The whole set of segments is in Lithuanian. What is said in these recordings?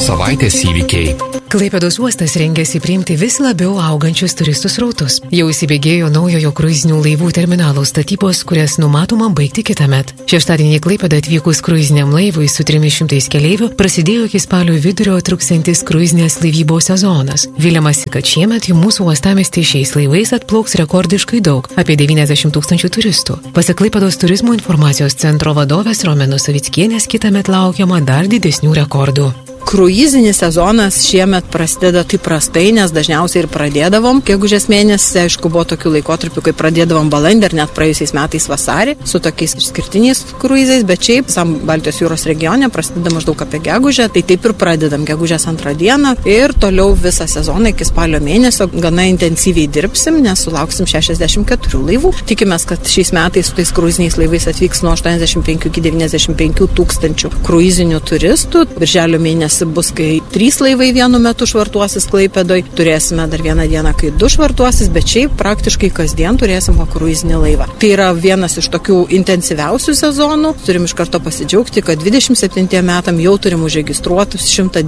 Savaitės įvykiai. Klaipėdos uostas rengiasi priimti vis labiau augančius turistų srautus. Jau įsibėgėjo naujojo kruizinių laivų terminalo statybos, kurias numatoma baigti kitąmet. Šeštadienį Klaipėdą atvykus kruiziniam laivui su 300 keleivių prasidėjo iki spalio vidurio truksiantis kruizinės laivybos sezonas. Viliamasi, kad šiemet į mūsų uostamiestį šiais laivais atplauks rekordiškai daug – apie 90 000 turistų. Pasak Klaipėdos turizmo informacijos centro vadovės Romenos Savickienės kitąmet laukiama dar didesnių rekordų. Kruizinis sezonas šiemet prasideda taip prastai, nes dažniausiai ir pradėdavom gegužės mėnesį, aišku, buvo tokių laikotarpių, kai pradėdavom balandį ir net praėjusiais metais vasarį su tokiais išskirtiniais kruizais, bet šiaip visam Baltijos jūros regione prasideda maždaug apie gegužę, tai taip ir pradedam gegužės 2 dieną ir toliau visą sezoną iki spalio mėnesio gana intensyviai dirbsim, nes sulauksim 64 laivų. Tikimės, kad šiais metais su tais kruiziniais laivais atvyks nuo 85 iki 95 tūkstančių kruizinių turistų. Birželio mėnesį bus, kai 3 laivai vienu metu švartuosis Klaipėdoj. Turėsime dar vieną dieną, kai 2 švartuosis, bet šiaip praktiškai kasdien turėsim kruizinį laivą. Tai yra vienas iš tokių intensyviausių sezonų. Turim iš karto pasidžiaugti, kad 27 metam jau turim užregistruotus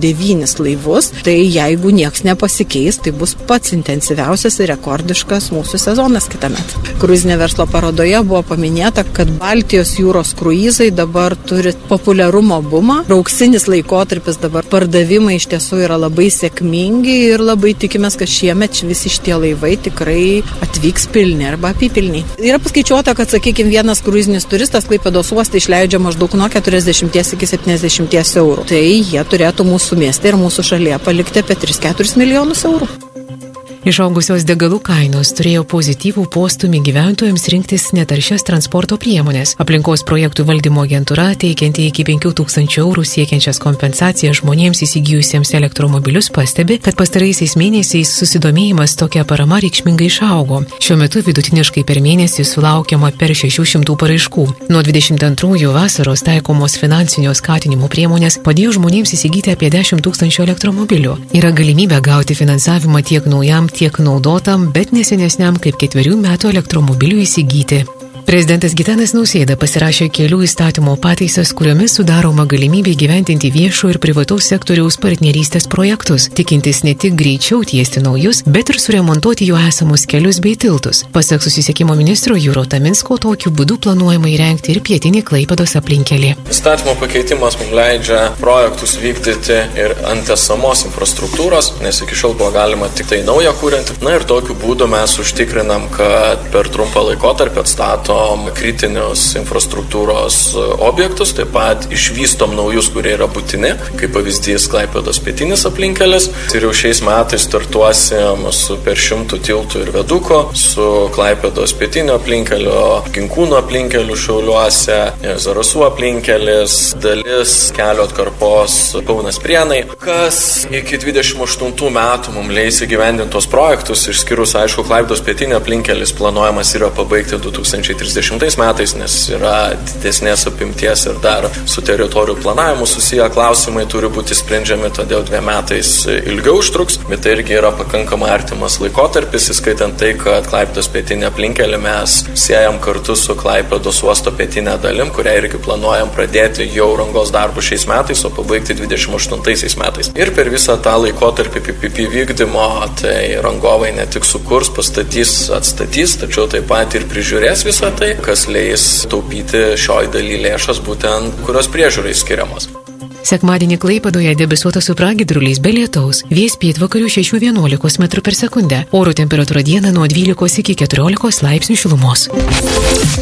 109 laivus. Tai jeigu nieks nepasikeis, tai bus pats intensyviausias ir rekordiškas mūsų sezonas kitąmet. Kruizinė verslo parodoje buvo paminėta, kad Baltijos jūros kruizai dabar turi populiarumo bumą. Auksinis laikotarpis dabar pardavimai iš tiesų yra labai sėkmingi ir labai tikimės, kad šiemet visi šitie laivai tikrai atvyks pilni arba apipilniai. Yra paskaičiuota, kad, sakykime, vienas kruizinis turistas Klaipėdos uoste išleidžia maždaug nuo 40 iki 70 eurų. Tai jie turėtų mūsų mieste ir mūsų šalyje palikti apie 3-4 milijonus eurų. Išaugusios degalų kainos turėjo pozityvų postūmį gyventojams rinktis netaršias transporto priemonės. Aplinkos projektų valdymo agentūra, teikianti iki 5 000 eurų siekiančias kompensacijas žmonėms įsigijusiems elektromobilius, pastebi, kad pastaraisiais mėnesiais susidomėjimas tokia parama reikšmingai išaugo. Šiuo metu vidutiniškai per mėnesį sulaukiama per 600 paraiškų. Nuo 22 vasaros taikomos finansinio skatinimo priemonės padėjo žmonėms įsigyti apie 10 000 elektromobilių. Yra galimybė gauti finansavimą tiek naujam, tiek naudotam, bet nesenesniam kaip 4 metų elektromobilių įsigyti. Prezidentas Gitanas Nausėda pasirašė kelių įstatymo pataisas, kuriomis sudaroma galimybė gyventinti viešo ir privataus sektoriaus partnerystės projektus, tikintis ne tik greičiau tiesti naujus, bet ir suremontuoti jų esamus kelius bei tiltus. Pasak susisiekimo ministro Jūro Taminsko, tokiu būdu planuojama įrengti ir pietinį Klaipėdos aplinkelį. Įstatymo pakeitimas mums leidžia projektus vykdyti ir ant esamos infrastruktūros, nes iki šiol buvo galima tik tai naują kūrinti. Na ir tokiu būdu mes užtikrinam, kad per trumpą laikotarpį atstato kritinius infrastruktūros objektus, taip pat išvystom naujus, kurie yra būtini, kaip pavyzdys Klaipėdos pietinis aplinkelis. Ir jau šiais metais startuosim su per 100 tiltų ir veduko, su Klaipėdos pietinio aplinkelio, Ginkūno aplinkeliu Šiauliuose, Zarasų aplinkelis, dalis kelio atkarpos Kaunas Prienai, kas iki 28 metų mums leis įgyvendinti tos projektus, išskyrus, aišku, Klaipėdos pietinio aplinkelis planuojamas yra pabaigti 2030 metais, nes yra didesnės apimties ir dar su teritorijų planavimu susiję klausimai turi būti sprendžiami, todėl 2 metais ilgiau užtruks, bet tai irgi yra pakankamai artimas laikotarpis, įskaitant tai, kad Klaipėdos pietinę aplinkelį mes siejam kartu su Klaipėdos uosto pietinė dalim, kurią irgi planuojam pradėti jau rangos darbų šiais metais, o pabaigti 28 metais. Ir per visą tą laikotarpį PPP vykdymo, tai rangovai ne tik sukurs, pastatys, atstatys, tačiau taip pat ir prižiūrės visą tai, kas leis taupyti šioj daly lėšas, būtent kurios priežiūrai skiriamos. Sekmadienį Klaipėdoje debesuota su pragiedruliais be lietaus. Vėjas pietvakarių 6–11 m/s. Oro temperatūra dieną nuo 12 iki 14 laipsnių šilumos.